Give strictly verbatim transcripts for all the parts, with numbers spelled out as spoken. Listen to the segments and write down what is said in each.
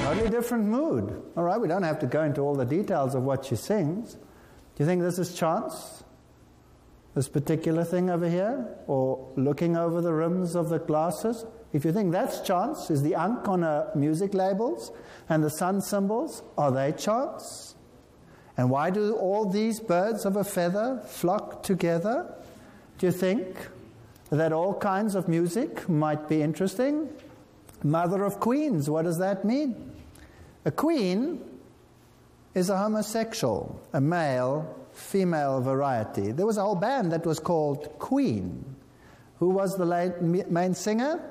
Totally different mood. All right, we don't have to go into all the details of what she sings. Do you think this is chance? This particular thing over here? Or looking over the rims of the glasses? If you think that's chance, is the unk on her music labels and the sun symbols, are they chance? And why do all these birds of a feather flock together? Do you think that all kinds of music might be interesting? Mother of queens, what does that mean? A queen is a homosexual, a male, female variety. There was a whole band that was called Queen. Who was the main singer?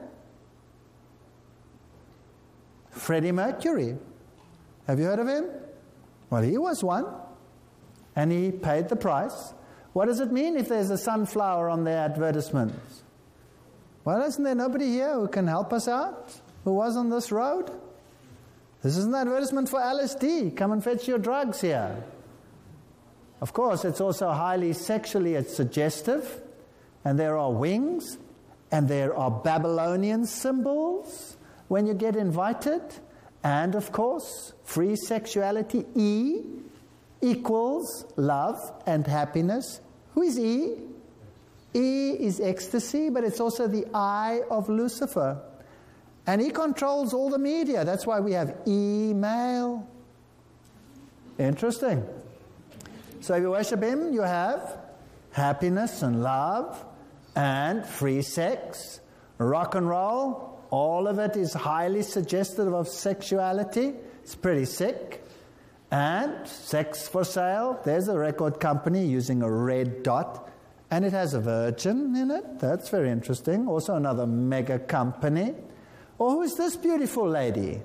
Freddie Mercury. Have you heard of him? Well, he was one. And he paid the price. What does it mean if there's a sunflower on their advertisements? Well, isn't there nobody here who can help us out? Who was on this road? This is an advertisement for L S D. Come and fetch your drugs here. Of course, it's also highly sexually it's suggestive. And there are wings. And there are Babylonian symbols when you get invited. And, of course, free sexuality. E equals love and happiness. Who is E? E is ecstasy, but it's also the eye of Lucifer. And he controls all the media. That's why we have email. Interesting. So if you worship him, you have happiness and love and free sex, rock and roll. All of it is highly suggestive of sexuality. It's pretty sick. And sex for sale. There's a record company using a red dot. And it has a virgin in it. That's very interesting. Also another mega company. Or who is this beautiful lady?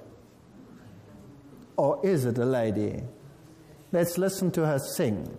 Or is it a lady? Let's listen to her sing.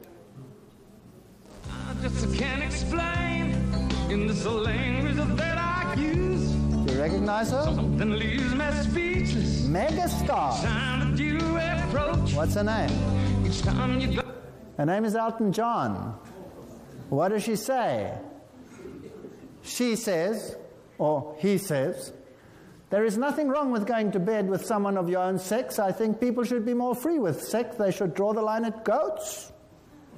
I just can't explain in this language that I use. Do you recognize her? Something leaves me speechless. Mega star. Time you approach. What's her name? Each time you go. Her name is Elton John. What does she say? She says, or he says, there is nothing wrong with going to bed with someone of your own sex. I think people should be more free with sex. They should draw the line at goats.